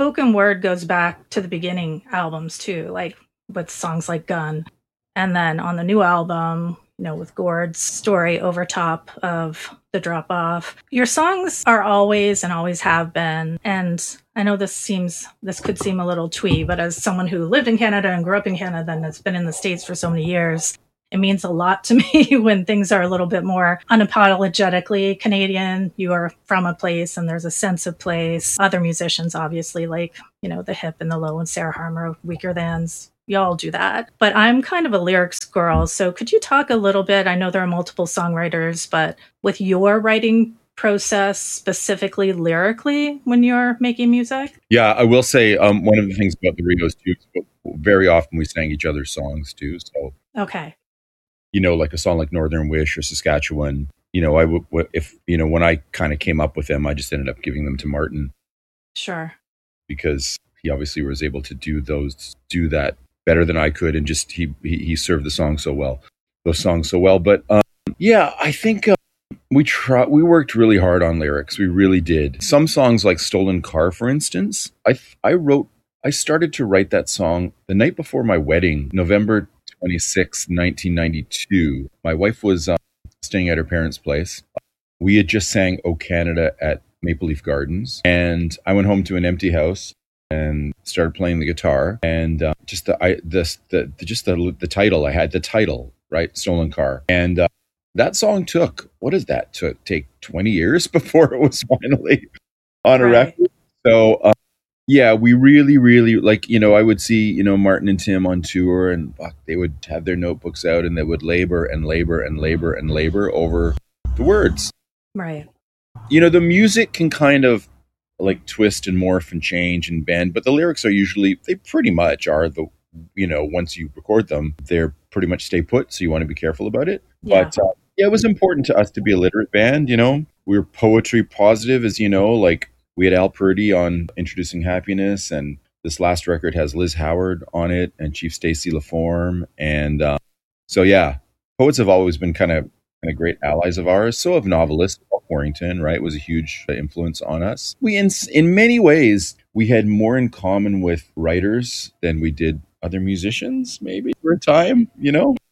spoken word goes back to the beginning albums too, like with songs like Gun. And then on the new album, with Gord's story over top of The Drop Off, your songs are always and always have been. And I know this could seem a little twee, but as someone who lived in Canada and grew up in Canada and has been in the States for so many years, it means a lot to me when things are a little bit more unapologetically Canadian. You are from a place and there's a sense of place. Other musicians, obviously, like, the Hip and the Low and Sarah Harmer, Weaker Thans, y'all do that. But I'm kind of a lyrics girl. So could you talk a little bit? I know there are multiple songwriters, but with your writing process, specifically lyrically, when you're making music? Yeah, I will say one of the things about the Rios too, very often we sang each other's songs too. So okay. Like a song like Northern Wish or Saskatchewan, I would, if, when I kind of came up with them, I just ended up giving them to Martin. Sure. Because he obviously was able to do that better than I could. And just, he served those songs so well. But I think we worked really hard on lyrics. We really did. Some songs like Stolen Car, for instance, I started to write that song the night before my wedding, November 26, 1992. My wife was staying at her parents' place. We had just sang "O Canada" at Maple Leaf Gardens, and I went home to an empty house and started playing the guitar. And the title, I had the title, right, "Stolen Car," and that song took take 20 years before it was finally on a record. So. We really, really, I would see, Martin and Tim on tour, and they would have their notebooks out and they would labor and labor and labor and labor over the words. Right. The music can kind of twist and morph and change and bend, but the lyrics they pretty much are once you record them, they're pretty much stay put. So you want to be careful about it. Yeah. But it was important to us to be a literate band. We were poetry positive, as we had Al Purdy on Introducing Happiness, and this last record has Liz Howard on it and Chief Stacey LaForme. And poets have always been kind of great allies of ours. So have novelists. Paul Quarrington, right, was a huge influence on us. We, in many ways, we had more in common with writers than we did other musicians, maybe, for a time,